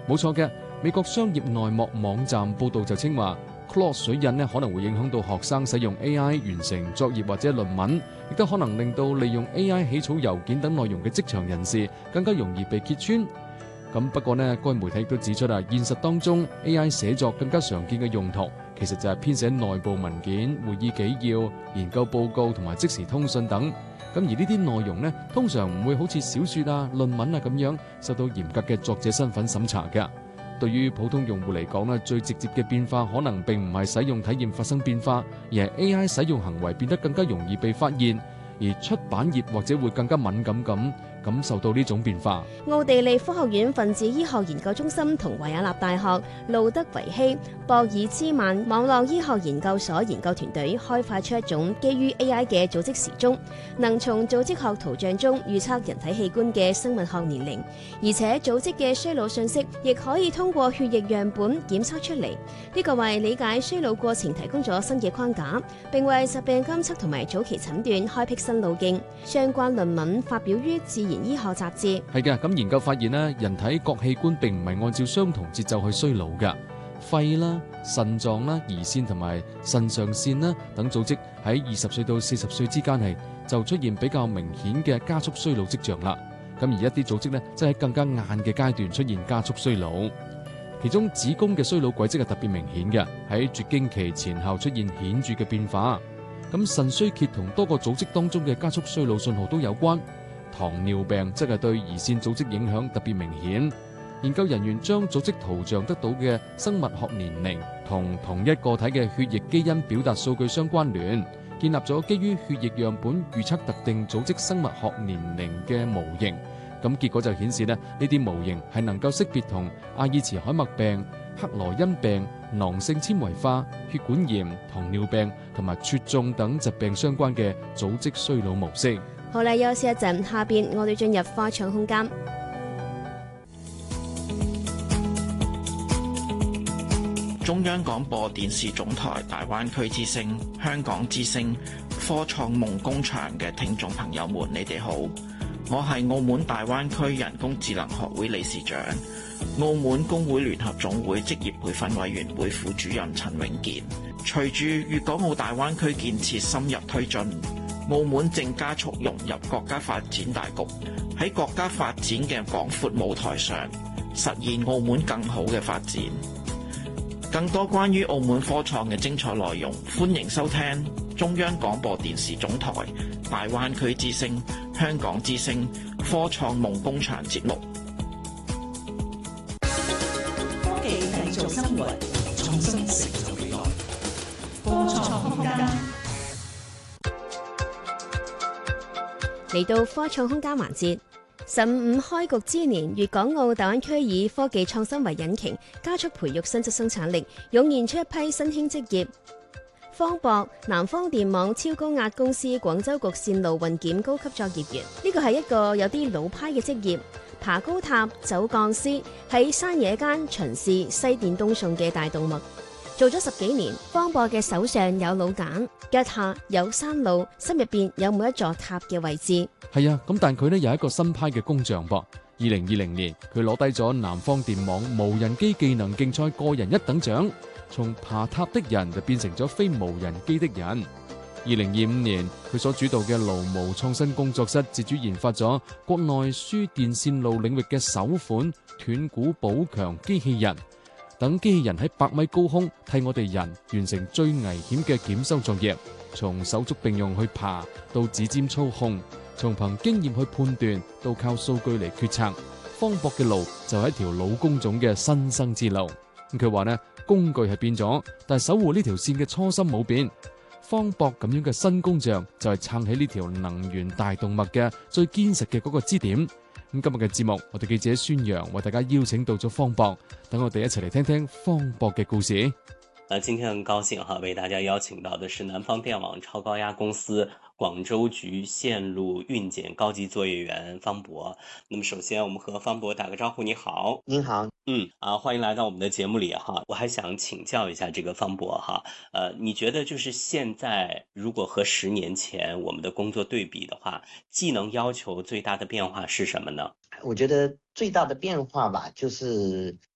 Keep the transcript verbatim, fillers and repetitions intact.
冇錯嘅，美國商業內幕網站報道就稱話 Claude 水印咧可能會影響到學生使用 A I 完成作業或者論文，亦都可能令到利用 A I 起草郵件等內容嘅職場人士更加容易被揭穿。咁不過呢，該媒體亦都指出啊，現實當中 A I 寫作更加常見嘅用途，其實就係編寫內部文件、會議紀要、研究報告同埋即時通訊等。咁而呢啲內容呢，通常唔會好似小說啊、論文啊咁樣受到嚴格嘅作者身份審查㗎。對於普通用戶嚟講呢，最直接嘅變化可能並唔係使用體驗發生變化，而係 A I 使用行為變得更加容易被發現，而出版業或者會更加敏感咁感受到呢種變化。 奧地利科學院分子醫學研究中心同維也納大學路德維希博爾茲曼網絡醫學研究所研究團隊開發出一種基於 A I 嘅組織時鐘，能從組織學圖像中預測人體器官嘅生物學年齡，而且組織嘅衰老信息亦可以通過血液樣本檢測出嚟。呢個為理解衰老過程提供咗新嘅框架，並為疾病監測同埋早期診斷開闢新路徑。相關論文發表於自然醫學雜誌。 係嘅，咁研究發現呢，人體各器官並唔係按照相同節奏去衰老㗎。肺啦、腎臟啦、胰腺同埋腎上腺啦等組織喺二十歲到四十歲之間係就出現比較明顯嘅加速衰老跡象啦。咁而一啲組織呢，即係喺更加晏嘅階段出現加速衰老。其中子宮嘅衰老軌跡係特別明顯嘅，喺絕經期前後出現顯著嘅變化。咁腎衰竭同多個組織當中嘅加速衰老信號都有關。糖尿病則係對胰腺組織影響特別明顯。研究人員將組織圖像得到嘅生物學年齡同同一個體嘅血液基因表達數據相關聯，建立咗基於血液樣本預測特定組織生物學年齡嘅模型。咁結果就顯示咧，呢啲模型係能夠識別同阿爾茨海默病、克羅恩病、囊性纖維化、血管炎、糖尿病同埋血重等疾病相關嘅組織衰老模式。 好啦，休息一陣，下邊我哋進入科創空間。 中央廣播電視總台大灣區之聲、香港之聲、科創夢工場嘅聽眾朋友們，你哋好，我係澳門大灣區人工智能學會理事長、澳門工會聯合總會職業培訓委員會副主任陳永健。隨住粵港澳大灣區建設深入推進，澳門正加速融入國家發展大局，喺國家發展嘅廣闊舞台上，實現澳門更好嘅發展。更多關於澳門科創嘅精彩內容，歡迎收聽中央廣播電視總台大灣區之聲、香港之聲科創夢工場節目。 科技製造生活，創新成就未來。科創空間。 嚟到科創空間環節，十五開局之年，粵港澳大灣區以科技創新為引擎，加速培育新質生產力，湧現出一批新興職業。方博、南方電網超高壓公司廣州局線路運檢高級作業員，呢個係一個有啲老派嘅職業。爬高塔、走鋼絲，喺山野間巡視西電東送嘅大動脈。做咗十幾年，方博嘅手上有老繭，腳下有山路，心入邊有每一座塔嘅位置。 係啊，咁但佢呢有一個新派嘅工匠噃。二零二零年，佢攞低咗南方電網無人機技能競賽個人一等獎，從爬塔的人就變成咗非無人機的人。二零二五年，佢所主導嘅勞模創新工作室自主研發咗國內輸電線路領域嘅首款斷估補強機器人。等機器人喺百米高空替我哋人完成最危險嘅檢修作業，從手足並用去爬到指尖操控，從憑經驗去判斷到靠數據嚟決策。方博嘅路就係一條老工種嘅新生之路。佢話呢，工具係變咗，但係守護呢條線嘅初心冇變。方博咁樣嘅新工匠就係撐起呢條能源大動脈嘅最堅實嘅嗰個支點。咁今日嘅節目，我哋記者孫陽為大家邀請到咗方博，等我哋一齊嚟聽聽方博嘅故事。 呃，今天很高興哈，為大家邀請到的是南方電網超高壓公司廣州局線路運檢高級作業員方博。那麼首先我們和方博打個招呼，你好。 您好。 嗯啊，歡迎來到我們的節目裏哈。我還想請教一下這個方博哈，呃，你覺得就是現在如果和十年前我們的工作對比的話，技能要求最大的變化是什麼呢？ 我覺得最大的變化吧，就是